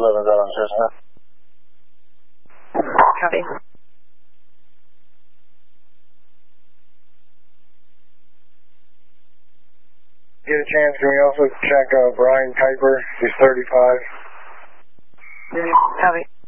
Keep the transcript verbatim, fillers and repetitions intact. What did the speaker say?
eleven's out on Cessna. Copy. Get a chance, can we also check uh, Brian Kuiper? He's thirty-five. Copy.